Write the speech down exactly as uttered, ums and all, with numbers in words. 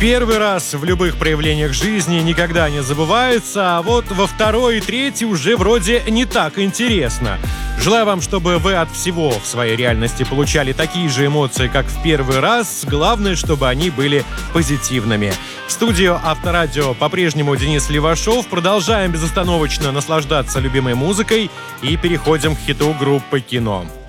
Первый раз в любых проявлениях жизни никогда не забывается, а вот во второй и третий уже вроде не так интересно. Желаю вам, чтобы вы от всего в своей реальности получали такие же эмоции, как в первый раз. Главное, чтобы они были позитивными. В студию Авторадио по-прежнему Денис Левашов. Продолжаем безостановочно наслаждаться любимой музыкой и переходим к хиту группы «Кино».